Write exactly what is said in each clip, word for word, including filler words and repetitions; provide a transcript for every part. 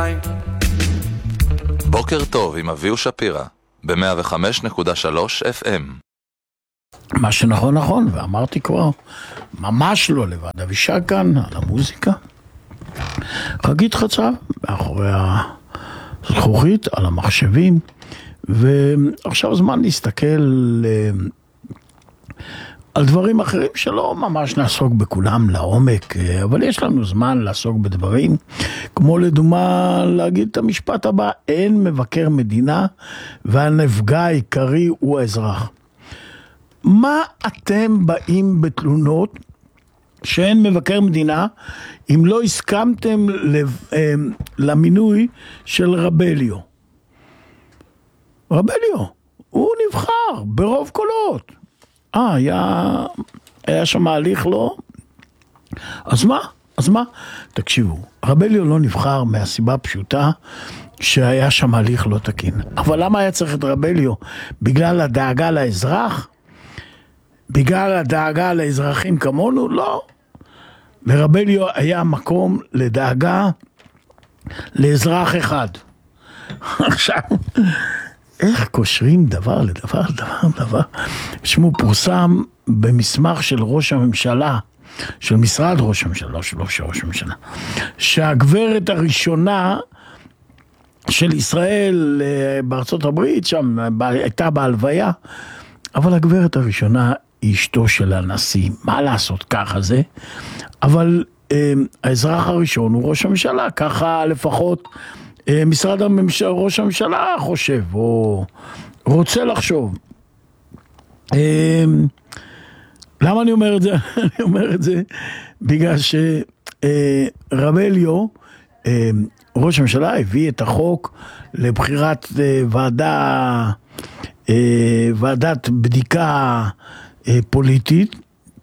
בוקר טוב עם אביהו שפירא ב-מאה וחמש נקודה שלוש אף אם. מה שנכון נכון, ואמרתי כבר, ממש לא לבד. אבישי כאן על המוזיקה, חגית חצב מאחורי הזכוכית על המחשבים, ועכשיו זמן להסתכל על דברים אחרים שלא ממש נעסוק בכולם לעומק, אבל יש לנו זמן לעסוק בדברים, כמו לדוגמה להגיד את המשפט הבא: אין מבקר מדינה והנפגע העיקרי הוא האזרח. מה אתם באים בתלונות שאין מבקר מדינה אם לא הסכמתם למינוי של רבליו? רבליו, הוא נבחר ברוב קולות. אה, היה, היה שם הליך לא? אז מה? אז מה? תקשיבו, רבליו לא נבחר מהסיבה פשוטה שהיה שם הליך לא תקין. אבל למה היה צריך את רבליו? בגלל הדאגה לאזרח? בגלל הדאגה לאזרחים כמונו? לא. לרבליו היה מקום לדאגה לאזרח אחד. עכשיו, איך קושרים דבר לדבר, דבר, דבר? שמו פורסם במסמך של ראש הממשלה, של משרד ראש הממשלה, לא של ראש הממשלה, שהגברת הראשונה של ישראל בארצות הברית, שם הייתה בהלוויה, אבל הגברת הראשונה היא אשתו של הנשיא. מה לעשות, ככה זה? אבל אה, האזרח הראשון הוא ראש הממשלה, ככה לפחות אה, משרד הממשלה, ראש הממשלה חושב, או רוצה לחשוב. אה, למה אני אומר את זה? אני אומר את זה בגלל שרבליו, אה, ראש הממשלה, הביא את החוק לבחירת אה, ועדה, אה, ועדת בדיקה אה, פוליטית,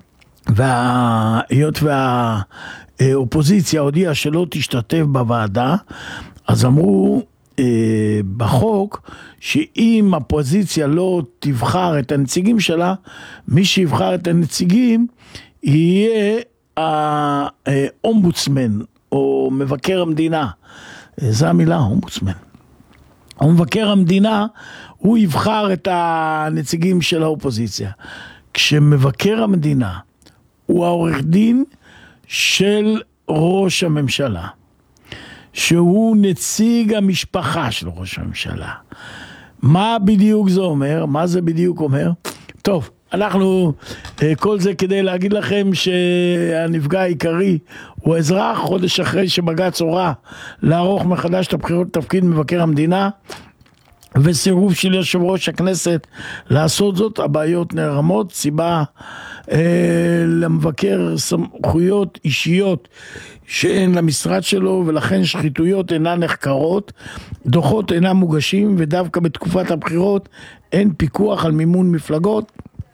והיות והאופוזיציה הודיעה שלא תשתתף בוועדה, אז אמרו אה, בחוק שאם הפוזיציה לא תבחר את הנציגים שלה, מי שיבחר את הנציגים יהיה האומבודסמן או מבקר המדינה. זו המילה, אומבודסמן. או מבקר המדינה, הוא יבחר את הנציגים של האופוזיציה. כשמבקר המדינה הוא העורך דין של ראש הממשלה, שהוא נציג המשפחה של ראש הממשלה. מה בדיוק זה אומר? מה זה בדיוק אומר? טוב, אנחנו, כל זה כדי להגיד לכם שהנפגע העיקרי הוא אזרח. חודש אחרי שבג"ץ הורה לערוך מחדש את הבחירות לתפקיד מבקר המדינה, וסירוב של יושב ראש הכנסת לעשות זאת, הבעיות נערמות. סיבה אה, למבקר סמכויות אישיות שאין למשרד שלו, ולכן שחיתויות אינן נחקרות, דוחות אינם מוגשים, ודווקא בתקופת הבחירות אין פיקוח על מימון מפלגות.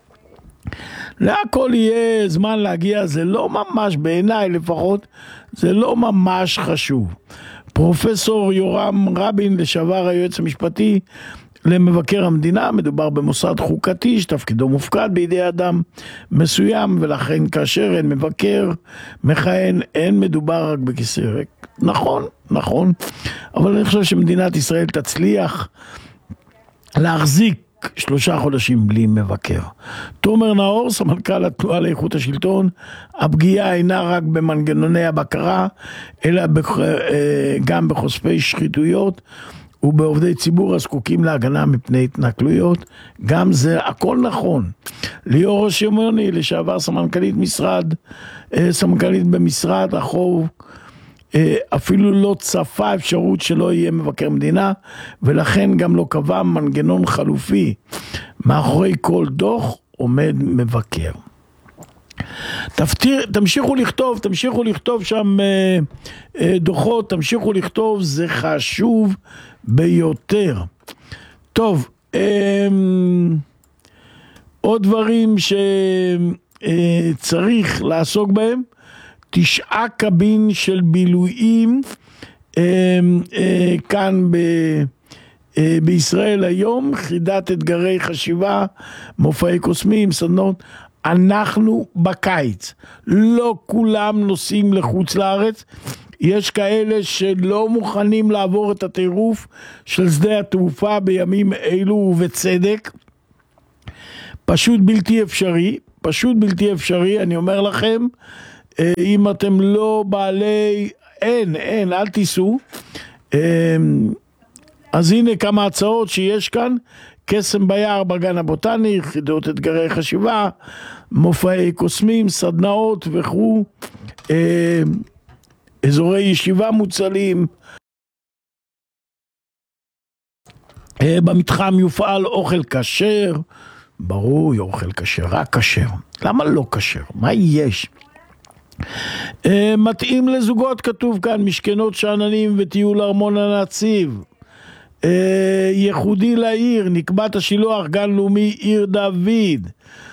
להכל יהיה זמן להגיע, זה לא ממש, בעיניי לפחות, זה לא ממש חשוב. פרופסור יורם רבין, לשעבר היועץ המשפטי למבקר המדינה, מדובר במוסד חוקתי שתפקידו מופקד בידי אדם מסוים, ולכן כאשר אין מבקר מכהן, אין מדובר רק בכיסא ריק. נכון, נכון, אבל אני חושב שמדינת ישראל תצליח להחזיק שלושה חודשים בלי מבקר. תומר נאור, סמנכ"ל התנועה לאיכות השלטון: הפגיעה אינה רק במנגנוני הבקרה, אלא גם בחושפי שחיתויות ובעובדי ציבור הזקוקים להגנה מפני התנכלויות. גם זה הכל נכון. ליאור שמעוני, לשעבר סמנכ"לית משרד, סמנכ"לית במשרד החוב, אפילו לא צפה אפשרות שלא יהיה מבקר מדינה, ולכן גם לא קבע מנגנון חלופי. מאחורי כל דוח עומד מבקר. תפתיר, תמשיכו לכתוב, תמשיכו לכתוב שם אה, אה, דוחות, תמשיכו לכתוב, זה חשוב ביותר. טוב, אה, עוד דברים שצריך אה, לעסוק בהם: תשעה קבין של בילויים אה, אה, כאן ב, אה, בישראל היום, חידת אתגרי חשיבה, מופעי קוסמים, סדנות. אנחנו בקיץ, לא כולם נוסעים לחוץ לארץ, יש כאלה שלא מוכנים לעבור את הטירוף של שדה התעופה בימים אלו, ובצדק. פשוט בלתי אפשרי, פשוט בלתי אפשרי, אני אומר לכם, אם אתם לא בעלי, אין, אין, אל תיסעו. אז הנה כמה הצעות שיש כאן: קסם ביער בגן הבוטני, יחידות אתגרי חשיבה, מופעי קוסמים, סדנאות וכו', אזורי ישיבה מוצלים. במתחם יופעל אוכל כשר, ברור, אוכל כשר, רק כשר. למה לא כשר? מה יש? מתאים לזוגות, כתוב כאן, משכנות שאננים וטיול ארמון הנציב. ייחודי לעיר, נקבת השילוח, גן לאומי עיר דוד.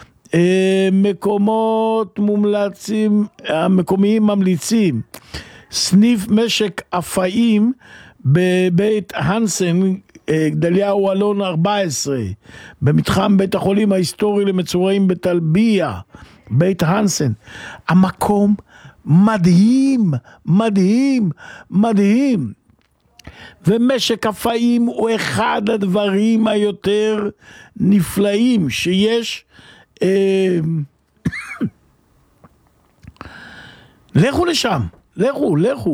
מקומות מומלצים, המקומיים ממליצים, סניף משק אפאים בבית הנסן, גדליהו אלון ארבע עשרה, במתחם בית החולים ההיסטורי למצורעים בטלביה, בית הנסן. המקום מדהים, מדהים, מדהים. ומשק אפאים הוא אחד הדברים היותר נפלאים שיש. אה... לכו לשם, לכו, לכו.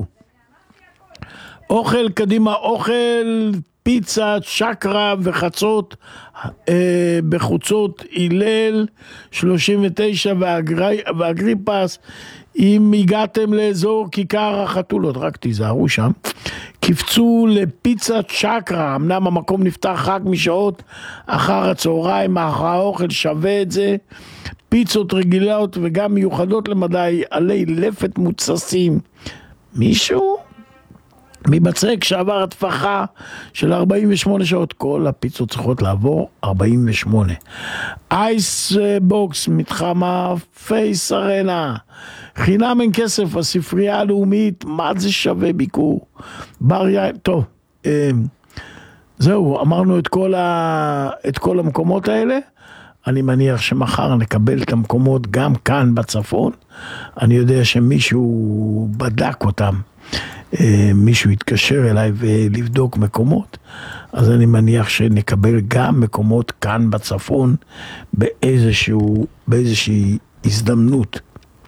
אוכל קדימה, אוכל, פיצה, שקרה וחצות, אה, בחוצות הלל שלושים ותשע והגרי, והגריפס. אם הגעתם לאזור כיכר החתולות, רק תיזהרו שם, קפצו לפיצת שקרה. אמנם המקום נפתח רק משעות אחר הצהריים, אחר האוכל שווה את זה. פיצות רגילות וגם מיוחדות למדי, עלי לפת מוצסים. מישהו מבצק שעבר התפחה של ארבעים ושמונה שעות, כל הפיצות צריכות לעבור ארבעים ושמונה. אייס בוקס, מתחם הפייס ארנה, חינם אין כסף, הספרייה הלאומית, מה זה שווה ביקור? בר יין, טוב, אה, זהו, אמרנו את כל, ה, את כל המקומות האלה. אני מניח שמחר נקבל את המקומות גם כאן בצפון. אני יודע שמישהו בדק אותם, מישהו יתקשר אליי ולבדוק מקומות, אז אני מניח שנקבל גם מקומות כאן בצפון באיזשהו, באיזושהי הזדמנות.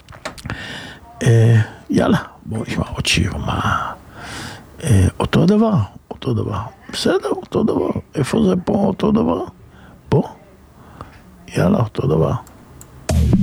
יאללה, בואו נשמע עוד שיר. מה? אותו דבר, אותו דבר. בסדר, אותו דבר. איפה זה פה אותו דבר? פה? יאללה, אותו דבר.